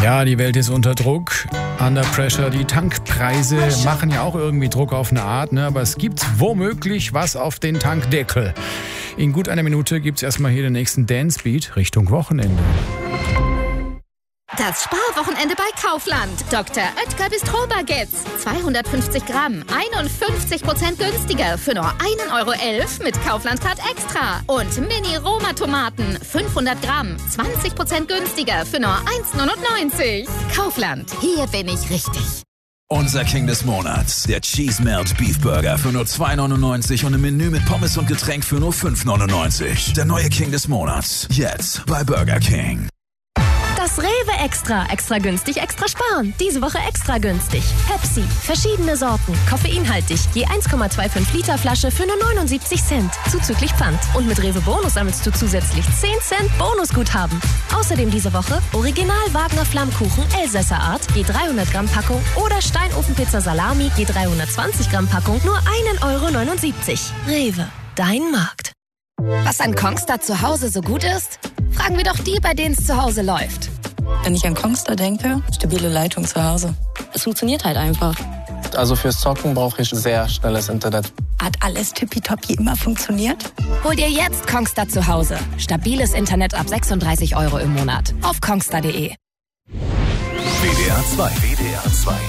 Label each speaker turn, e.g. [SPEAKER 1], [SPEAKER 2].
[SPEAKER 1] Ja, die Welt ist unter Druck, under pressure. Die Tankpreise machen ja auch irgendwie Druck auf eine Art, ne? Aber es gibt womöglich was auf den Tankdeckel. In gut einer Minute gibt's erstmal hier den nächsten Dance-Beat Richtung Wochenende.
[SPEAKER 2] Das Sparwochenende bei Kaufland. Dr. Oetker Bistro-Baguettes. 250 Gramm, 51% günstiger für nur 1,11 Euro mit Kaufland-Card Extra. Und Mini-Roma-Tomaten, 500 Gramm, 20% günstiger für nur 1,99 €. Kaufland, hier bin ich richtig.
[SPEAKER 3] Unser King des Monats, der Cheese Melt Beef Burger für nur 2,99 € und ein Menü mit Pommes und Getränk für nur 5,99 €. Der neue King des Monats, jetzt bei Burger King.
[SPEAKER 4] Das Rewe Extra. Extra günstig, extra sparen. Diese Woche extra günstig. Pepsi. Verschiedene Sorten. Koffeinhaltig. Je 1,25 Liter Flasche für nur 79 Cent. Zuzüglich Pfand. Und mit Rewe Bonus sammelst du zusätzlich 10 Cent Bonusguthaben. Außerdem diese Woche Original Wagner Flammkuchen Elsässer Art. Je 300 Gramm Packung. Oder Steinofenpizza Salami. Je 320 Gramm Packung. Nur 1,79 €. Rewe. Dein Markt.
[SPEAKER 2] Was an Kongstar zu Hause so gut ist? Fragen wir doch die, bei denen es zu Hause läuft.
[SPEAKER 5] Wenn ich an Kongstar denke, stabile Leitung zu Hause. Es funktioniert halt einfach.
[SPEAKER 6] Also fürs Zocken brauche ich sehr schnelles Internet.
[SPEAKER 5] Hat alles tippitoppi immer funktioniert?
[SPEAKER 2] Hol dir jetzt Kongstar zu Hause. Stabiles Internet ab 36 € im Monat. Auf kongstar.de.
[SPEAKER 3] WDR 2.